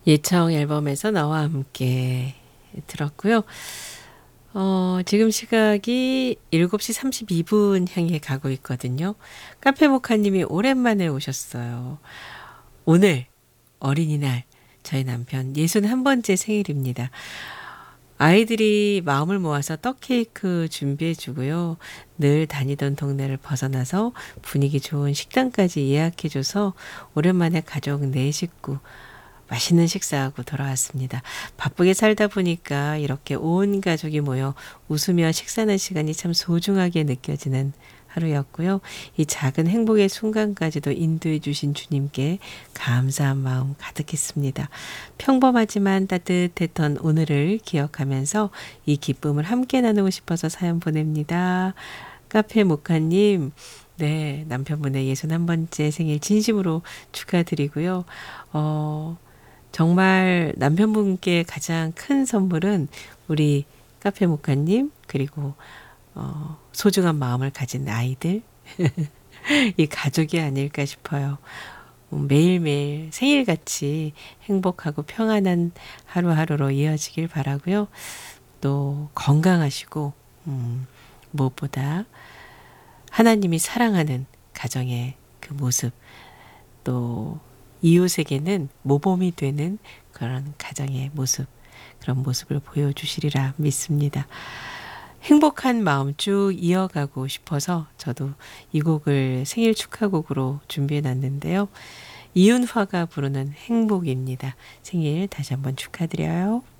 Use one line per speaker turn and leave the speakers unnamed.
예청 앨범에서 나와 함께 들었고요. 지금 시각이 7시 32분 향해 가고 있거든요. 카페 모카님이 오랜만에 오셨어요. 오늘 어린이날 저희 남편 61번째 생일입니다. 아이들이 마음을 모아서 떡 케이크 준비해 주고요. 늘 다니던 동네를 벗어나서 분위기 좋은 식당까지 예약해 줘서 오랜만에 가족 4식구 맛있는 식사하고 돌아왔습니다. 바쁘게 살다 보니까 이렇게 온 가족이 모여 웃으며 식사하는 시간이 참 소중하게 느껴지는 하루였고요. 이 작은 행복의 순간까지도 인도해 주신 주님께 감사한 마음 가득했습니다. 평범하지만 따뜻했던 오늘을 기억하면서 이 기쁨을 함께 나누고 싶어서 사연 보냅니다. 카페 모카님, 네, 남편분의 61번째 생일 진심으로 축하드리고요. 정말 남편분께 가장 큰 선물은 우리 카페 모카님, 그리고 소중한 마음을 가진 아이들, 이 가족이 아닐까 싶어요. 매일매일 생일같이 행복하고 평안한 하루하루로 이어지길 바라고요. 또 건강하시고 무엇보다 하나님이 사랑하는 가정의 그 모습, 또 이웃에게는 모범이 되는 그런 가정의 모습, 그런 모습을 보여주시리라 믿습니다. 행복한 마음 쭉 이어가고 싶어서 저도 이 곡을 생일 축하곡으로 준비해 놨는데요. 이윤화가 부르는 행복입니다. 생일 다시 한번 축하드려요.